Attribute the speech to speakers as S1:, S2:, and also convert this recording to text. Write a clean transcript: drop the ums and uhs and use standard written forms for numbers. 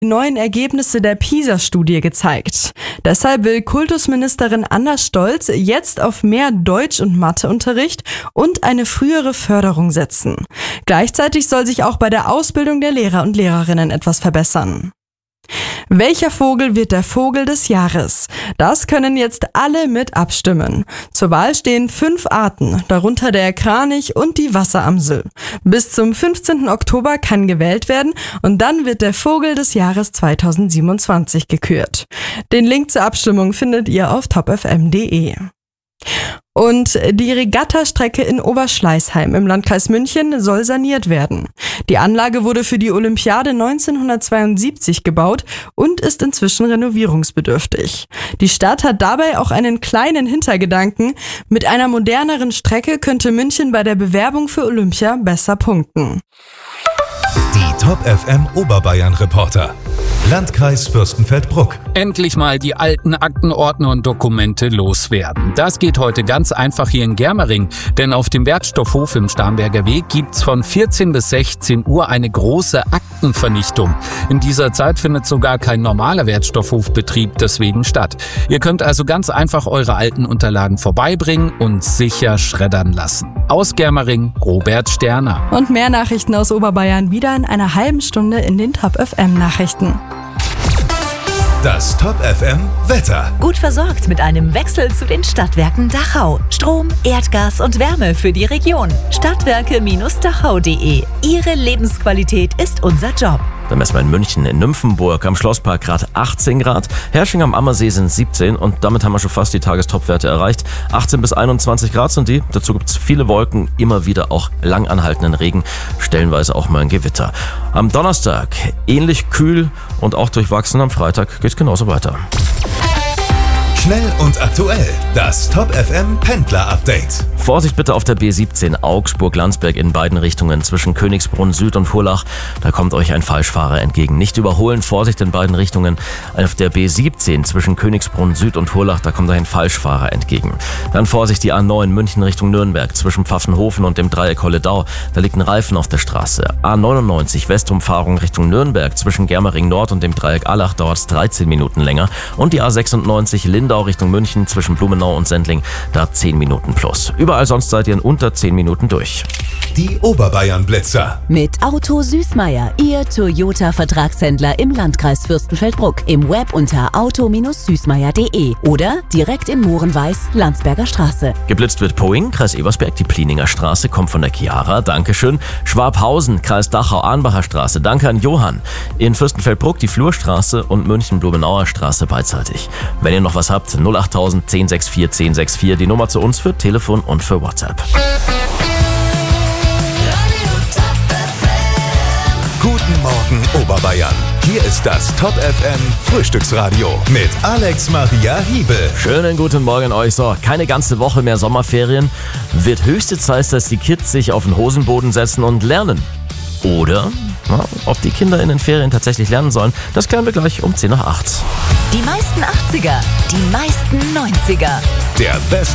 S1: die neuen Ergebnisse der PISA-Studie gezeigt. Deshalb will Kultusministerin Anna Stolz jetzt auf mehr Deutsch- und Matheunterricht und eine frühere Förderung setzen. Gleichzeitig soll sich auch bei der Ausbildung der Lehrer und Lehrerinnen etwas verbessern. Welcher Vogel wird der Vogel des Jahres? Das können jetzt alle mit abstimmen. Zur Wahl stehen 5 Arten, darunter der Kranich und die Wasseramsel. Bis zum 15. Oktober kann gewählt werden und dann wird der Vogel des Jahres 2027 gekürt. Den Link zur Abstimmung findet ihr auf topfm.de. Und die Regattastrecke in Oberschleißheim im Landkreis München soll saniert werden. Die Anlage wurde für die Olympiade 1972 gebaut und ist inzwischen renovierungsbedürftig. Die Stadt hat dabei auch einen kleinen Hintergedanken. Mit einer moderneren Strecke könnte München bei der Bewerbung für Olympia besser punkten.
S2: Die Top FM Oberbayern Reporter. Landkreis Fürstenfeldbruck.
S3: Endlich mal die alten Aktenordner und Dokumente loswerden. Das geht heute ganz einfach hier in Germering, denn auf dem Wertstoffhof im Starnberger Weg gibt's von 14 bis 16 Uhr eine große Aktenvernichtung. In dieser Zeit findet sogar kein normaler Wertstoffhofbetrieb deswegen statt. Ihr könnt also ganz einfach eure alten Unterlagen vorbeibringen und sicher schreddern lassen. Aus Germering, Robert Sterner.
S1: Und mehr Nachrichten aus Oberbayern wieder in einer halben Stunde in den Top FM Nachrichten.
S2: Das Top FM Wetter.
S4: Gut versorgt mit einem Wechsel zu den Stadtwerken Dachau. Strom, Erdgas und Wärme für die Region. Stadtwerke-dachau.de. Ihre Lebensqualität ist unser Job.
S5: Dann messen wir in München, in Nymphenburg, am Schlosspark gerade 18 Grad. Hersching am Ammersee sind 17 und damit haben wir schon fast die Tagestopwerte erreicht. 18 bis 21 Grad sind die. Dazu gibt es viele Wolken, immer wieder auch lang anhaltenden Regen, stellenweise auch mal ein Gewitter. Am Donnerstag ähnlich kühl und auch durchwachsen. Am Freitag geht es genauso weiter.
S2: Schnell und aktuell. Das Top FM Pendler Update.
S5: Vorsicht bitte auf der B17 Augsburg-Landsberg in beiden Richtungen zwischen Königsbrunn Süd und Vurlach. Da kommt euch ein Falschfahrer entgegen. Nicht überholen, Vorsicht in beiden Richtungen. Auf der B17 zwischen Königsbrunn Süd und Vurlach, da kommt euch ein Falschfahrer entgegen. Dann Vorsicht die A9 München Richtung Nürnberg zwischen Pfaffenhofen und dem Dreieck Holledau. Da liegt ein Reifen auf der Straße. A99 Westumfahrung Richtung Nürnberg zwischen Germering Nord und dem Dreieck Allach dauert es 13 Minuten länger. Und die A96 Lindau Richtung München zwischen Blumenau und Sendling, da 10 Minuten plus. Überall sonst seid ihr in unter 10 Minuten durch.
S2: Die Oberbayern Blitzer.
S4: Mit Auto Süßmeier, Ihr Toyota-Vertragshändler im Landkreis Fürstenfeldbruck. Im Web unter auto-süßmeier.de oder direkt in Mohrenweiß, Landsberger Straße.
S5: Geblitzt wird Poing, Kreis Ebersberg, die Plininger Straße, kommt von der Chiara, Dankeschön. Schwabhausen, Kreis Dachau, Arnbacher Straße, danke an Johann. In Fürstenfeldbruck die Flurstraße und München-Blumenauer Straße beidseitig. Wenn ihr noch was habt, 08000 1064 1064, die Nummer zu uns für Telefon und für WhatsApp.
S2: Guten Morgen Oberbayern. Hier ist das Top FM Frühstücksradio mit Alex Maria Hiebel.
S5: Schönen guten Morgen euch. So, keine ganze Woche mehr Sommerferien. Wird höchste Zeit, dass die Kids sich auf den Hosenboden setzen und lernen. Oder ob die Kinder in den Ferien tatsächlich lernen sollen, das klären wir gleich um 10 nach 8.
S4: Die meisten 80er, die meisten 90er.
S2: Der beste